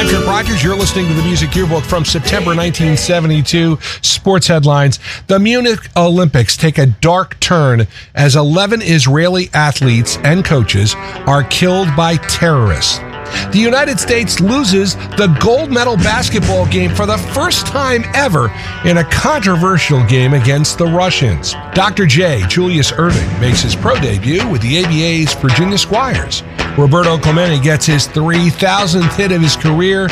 I'm Kurt Rogers. You're listening to the Music Yearbook from September 1972. Sports headlines. The Munich Olympics take a dark turn as 11 Israeli athletes and coaches are killed by terrorists. The United States loses the gold medal basketball game for the first time ever in a controversial game against the Russians. Dr. J, Julius Erving, makes his pro debut with the ABA's Virginia Squires. Roberto Clemente gets his 3,000th hit of his career